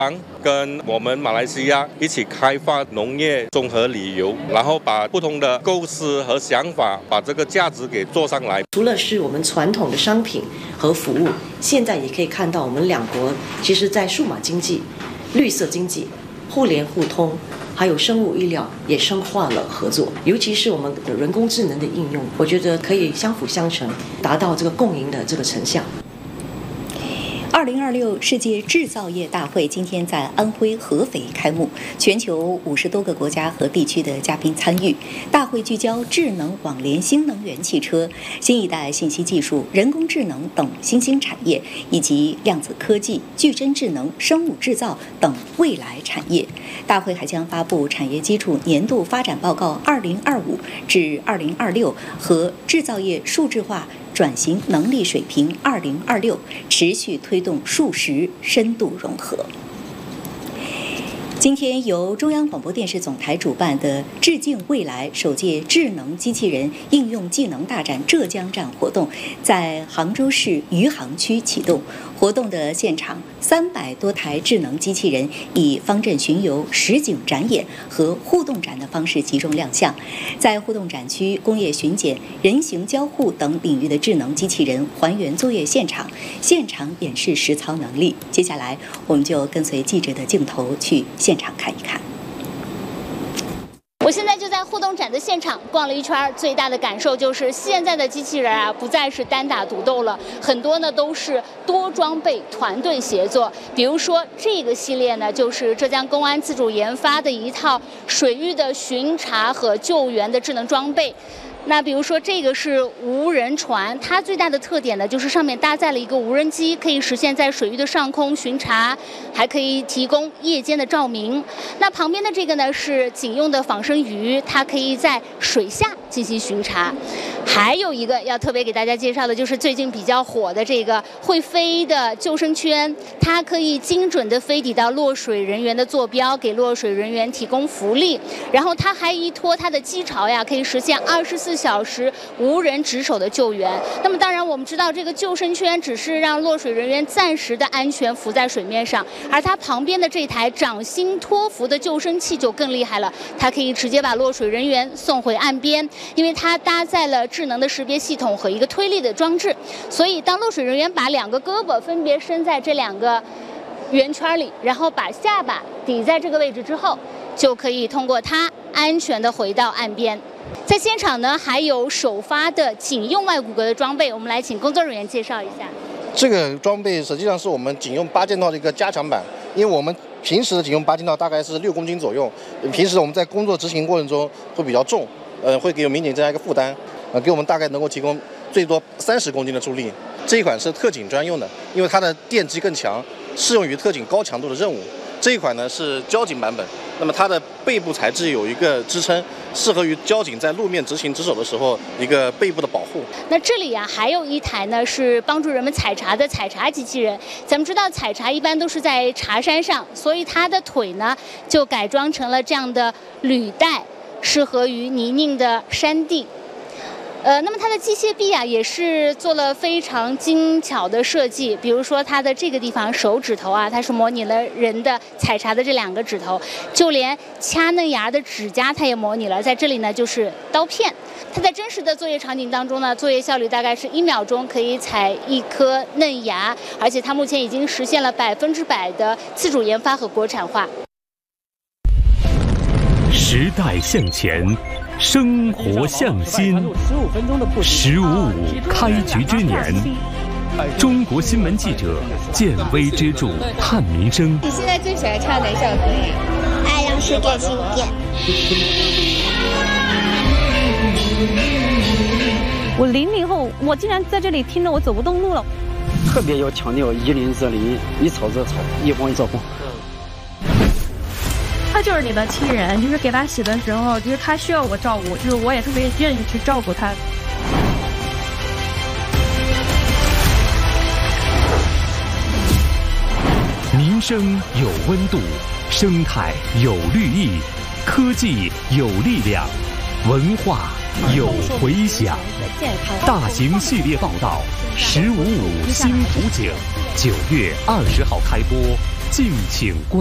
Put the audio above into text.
跟我们马来西亚一起开发农业综合旅游，然后把不同的构思和想法，把这个价值给做上来。 除了是我们传统的商品和服务，现在也可以看到我们两国其实在数码经济、绿色经济、互联互通，还有生物医疗也深化了合作，尤其是我们的人工智能的应用，我觉得可以相辅相成，达到这个共赢的这个成效。 2026世界制造业大会今天在安徽合肥开幕，全球50多个国家和地区的嘉宾参与。大会聚焦智能网联新能源汽车、新一代信息技术、人工智能等新兴产业，以及量子科技、矩阵智能、生物制造等未来产业。大会还将发布产业基础年度发展报告2025至2026和制造业数字化转型能力水平2026，持续推动数实深度融合。今天由中央广播电视总台主办的“致敬未来”首届智能机器人应用技能大展浙江站活动在杭州市余杭区启动。活动的现场，300多台智能机器人以方阵巡游、实景展演和互动展的方式集中亮相。在互动展区、工业巡检、人形交互等领域的智能机器人还原作业现场，现场演示实操能力。接下来，我们就跟随记者的镜头去现场看一看。 我现在就在互动展的现场逛了一圈，最大的感受就是现在的机器人啊，不再是单打独斗了，很多呢都是多装备、团队协作。比如说这个系列呢，就是浙江公安自主研发的一套水域的巡查和救援的智能装备。那比如说这个是无人船，它最大的特点呢，就是上面搭载了一个无人机，可以实现在水域的上空巡查，还可以提供夜间的照明。那旁边的这个呢是警用的仿生鱼，它可以在水下进行巡查。还有一个要特别给大家介绍的，就是最近比较火的这个会飞的救生圈，它可以精准的飞抵到落水人员的坐标，给落水人员提供福利。然后它还依托它的机巢呀，可以实现24小时无人值守的救援。那么当然我们知道这个救生圈只是让落水人员暂时的安全浮在水面上，而它旁边的这台掌心托浮的救生器就更厉害了，它可以直接把落水人员送回岸边，因为它搭载了智能的识别系统和一个推力的装置，所以当落水人员把2个胳膊分别伸在这2个圆圈里，然后把下巴抵在这个位置之后，就可以通过它安全的回到岸边。在现场呢，还有首发的警用外骨骼的装备，我们来请工作人员介绍一下。 这个装备实际上是我们警用8件套的一个加强版，因为我们平时的警用8件套大概是6公斤左右，平时我们在工作执行过程中会比较重，会给民警增加一个负担，给我们大概能够提供最多30公斤的助力。这一款是特警专用的，因为它的电机更强，适用于特警高强度的任务。这一款呢是交警版本，那么它的背部材质有一个支撑，适合于交警在路面执行值守的时候一个背部的保护。 那这里啊还有一台呢是帮助人们采茶的采茶机器人。咱们知道采茶一般都是在茶山上，所以它的腿呢就改装成了这样的履带，适合于泥泞的山地。那么它的机械臂啊也是做了非常精巧的设计，比如说它的这个地方手指头啊，它是模拟了人的采茶的这2个指头，就连掐嫩芽的指甲它也模拟了，在这里呢就是刀片。它在真实的作业场景当中呢，作业效率大概是1秒钟可以采1颗嫩芽，而且它目前已经实现了100%的自主研发和国产化。 时代向前，生活向新。15.5开局之年，中国新闻记者建威之助探民生。 你现在最喜欢唱哪首歌？ 爱让世界新变。 我00后，我竟然在这里听着我走不动路了。 特别要强调一邻则邻，一草则草，一黄则黄。 他就是你的亲人，就是给他洗的时候，就是他需要我照顾，就是我也特别愿意去照顾他。 民生有温度，生态有绿意，科技有力量，文化有回响。大型系列报道15.5新图景，9月20号开播， 敬请关注。